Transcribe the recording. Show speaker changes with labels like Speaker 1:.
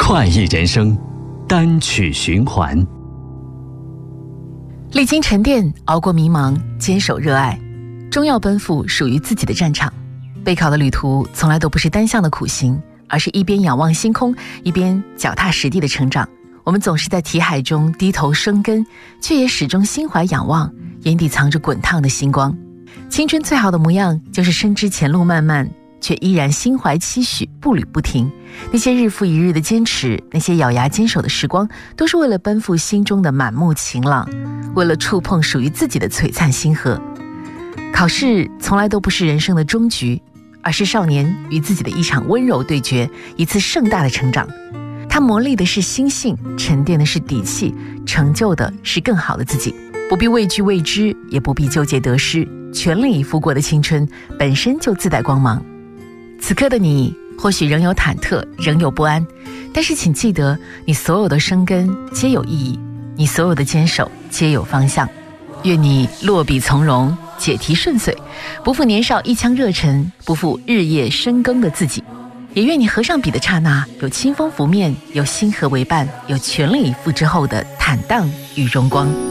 Speaker 1: 快意人生，单曲循环。
Speaker 2: 历经沉淀，熬过迷茫，坚守热爱，终要奔赴属于自己的战场。备考的旅途从来都不是单向的苦行，而是一边仰望星空，一边脚踏实地的成长。我们总是在题海中低头生根，却也始终心怀仰望，眼底藏着滚烫的星光。青春最好的模样，就是深知前路漫漫，却依然心怀期许，步履不停。那些日复一日的坚持，那些咬牙坚守的时光，都是为了奔赴心中的满目晴朗，为了触碰属于自己的璀璨星河。考试从来都不是人生的终局，而是少年与自己的一场温柔对决，一次盛大的成长。它磨砺的是心性，沉淀的是底气，成就的是更好的自己。不必畏惧未知，也不必纠结得失，全力以赴过的青春本身就自带光芒。此刻的你或许仍有忐忑，仍有不安，但是请记得，你所有的生根皆有意义，你所有的坚守皆有方向。愿你落笔从容，解题顺遂，不负年少一腔热忱，不负日夜深耕的自己。也愿你合上笔的刹那，有清风拂面，有星河为伴，有全力以赴之后的坦荡与荣光。